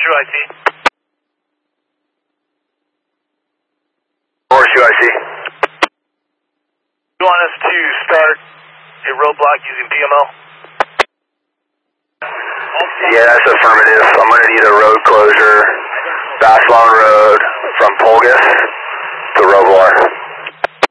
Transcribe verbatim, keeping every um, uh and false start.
Horseshoe I C. Horseshoe I C. You want us to start a roadblock using P M L? Yeah, that's affirmative. I'm going to need a road closure, Bass Lawn Road from Polgus to Rovoir.